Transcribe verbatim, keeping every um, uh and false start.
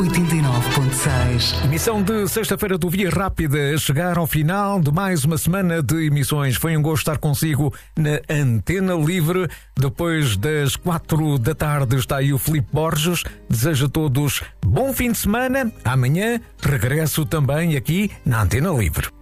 oitenta e nove ponto seis. Emissão de sexta-feira do Via Rápida a chegar ao final de mais uma semana de emissões. Foi um gosto estar consigo na Antena Livre. Depois das quatro da tarde está aí o Filipe Borges. Desejo a todos bom fim de semana. Amanhã regresso também aqui na Antena Livre.